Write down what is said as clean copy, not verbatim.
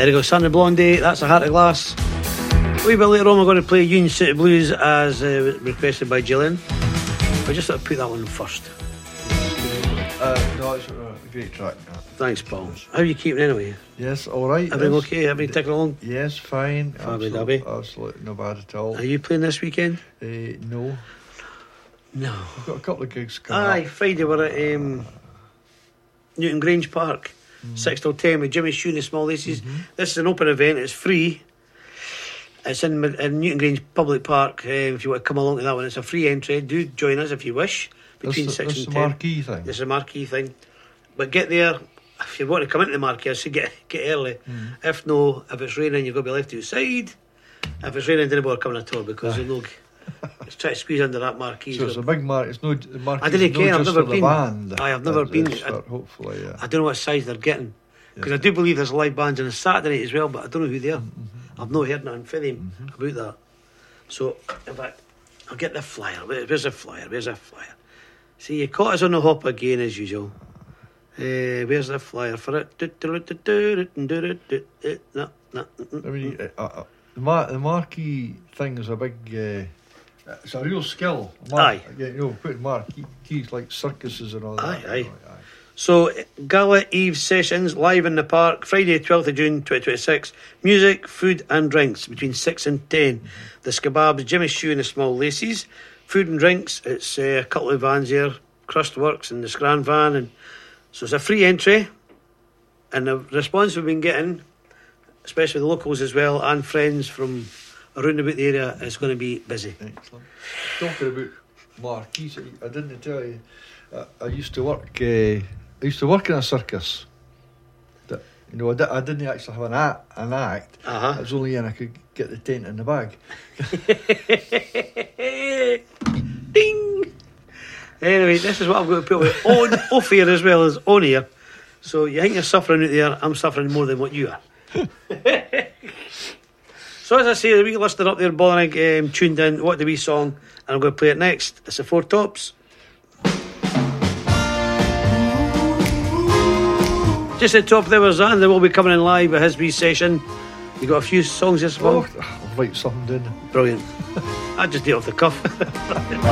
There we go, Sandra Blondie, That's a Heart of Glass. A wee bit later on we're going to play Union City Blues as requested by Gillian. I just thought I'd put that one first. No, it's a great track. Thanks, Paul. How are you keeping anyway? Yes, alright. Everything okay? Everything ticking along? Yes, fine. Fabby-dabby. Absolutely no bad at all. Are you playing this weekend? No. No. I've got a couple of gigs coming Aye, up. Friday we're at Newton Grange Park, 6 till 10 with Jimmy Shue and the Small Laces. This is an open event, it's free. It's in Newton Grange Public Park. If you want to come along to that one, it's a free entry. Do join us if you wish. Between 6 and 10. This is the marquee thing. This is a marquee thing. But get there. If you want to come into the marquee, I say get early. If no, if it's raining, you've got to be left outside. If it's raining, don't bother coming at all because you'll know. Let's try to squeeze under that marquee. So it's a big marquee. It's no the marquee. I didn't care. I've never been. Band. I've never been. Hopefully, yeah. I don't know what size they're getting because I do believe there's live bands on a Saturday night as well, but I don't know who they are. I've not heard nothing from them about that. So, in fact, I'll get the flyer. Where's the flyer? Where's the flyer? See, you caught us on the hop again as usual. Where's the flyer for it? No. I mean, the marquee thing is a big. It's a real skill. Aye. Putting marquees like circuses and all that. Aye. So, Gala Eve Sessions live in the park, Friday 12th of June 2026. Music, food and drinks between 6 and 10. The Skebabs, Jimmy Shue and the Small Laces. Food and drinks, it's a couple of vans here, Crustworks and the Scran van. And so it's a free entry. And the response we've been getting, especially the locals as well, and friends from around about the area, is going to be busy. Excellent. Talking about marquees, I didn't tell you, I used to work in a circus. I didn't actually have an act. I was only in, I could get the tent in the bag. Ding! Anyway, this is what I've got to put with on off here as well as on here. So you think you're suffering out there, I'm suffering more than what you are. So as I say, the wee listener up there, Bollering, tuned in, what the wee song, and I'm going to play it next. It's the Four Tops. Just at the top there was that, and they will be coming in live at his wee session. You got a few songs this month? I'll write something down. Brilliant. I just did it off the cuff.